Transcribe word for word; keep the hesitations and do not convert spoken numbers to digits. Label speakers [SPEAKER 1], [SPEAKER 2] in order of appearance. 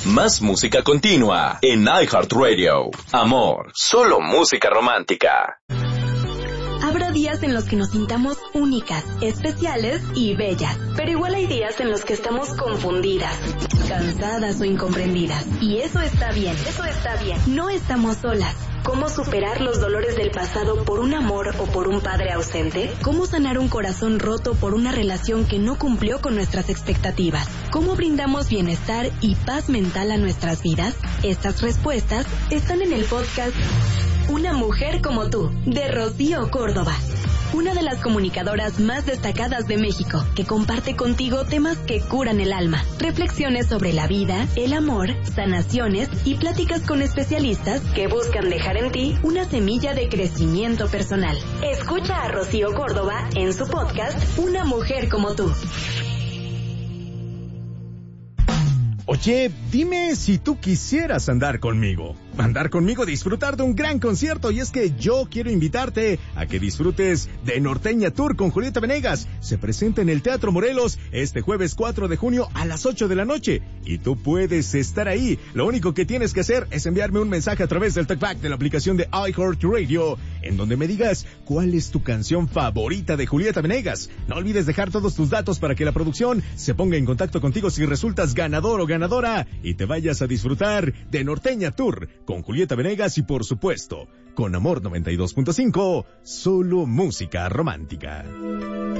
[SPEAKER 1] Más música continua en iHeartRadio. Amor, solo música romántica.
[SPEAKER 2] Habrá días en los que nos sintamos únicas, especiales y bellas, pero igual hay días en los que estamos confundidas, cansadas o incomprendidas. Y eso está bien, eso está bien. No estamos solas. ¿Cómo superar los dolores del pasado por un amor o por un padre ausente? ¿Cómo sanar un corazón roto por una relación que no cumplió con nuestras expectativas? ¿Cómo brindamos bienestar y paz mental a nuestras vidas? Estas respuestas están en el podcast Una mujer como tú, de Rocío Córdoba. Una de las comunicadoras más destacadas de México, que comparte contigo temas que curan el alma, reflexiones sobre la vida, el amor, sanaciones y pláticas con especialistas que buscan dejar en ti una semilla de crecimiento personal. Escucha a Rocío Córdoba en su podcast Una mujer como tú.
[SPEAKER 3] Oye, dime si tú quisieras andar conmigo. Andar conmigo, disfrutar de un gran concierto. Y es que yo quiero invitarte a que disfrutes de Norteña Tour con Julieta Venegas. Se presenta en el Teatro Morelos este jueves cuatro de junio a las ocho de la noche. Y tú puedes estar ahí. Lo único que tienes que hacer es enviarme un mensaje a través del TalkBack de la aplicación de iHeartRadio, en donde me digas cuál es tu canción favorita de Julieta Venegas. No olvides dejar todos tus datos para que la producción se ponga en contacto contigo si resultas ganador o ganadora y te vayas a disfrutar de Norteña Tour con Julieta Venegas y, por supuesto, con Amor noventa y dos punto cinco, solo música romántica.